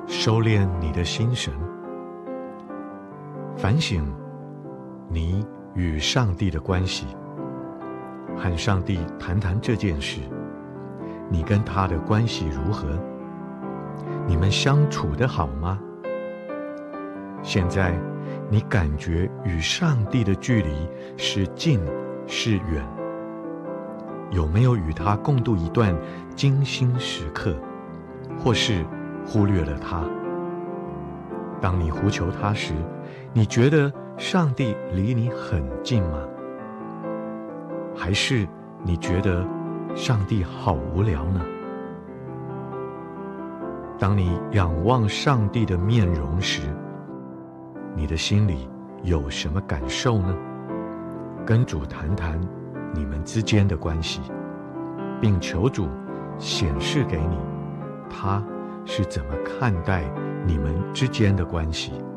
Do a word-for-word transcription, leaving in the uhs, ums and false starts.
收敛你的心神，反省你与上帝的关系，和上帝谈谈这件事，你跟他的关系如何？你们相处得好吗？现在你感觉与上帝的距离是近是远？有没有与他共度一段精心时刻，或是忽略了他？当你呼求他时，你觉得上帝离你很近吗？还是你觉得上帝好无聊呢？当你仰望上帝的面容时，你的心里有什么感受呢？跟主谈谈你们之间的关系，并求主显示给你，他是怎么看待你们之间的关系。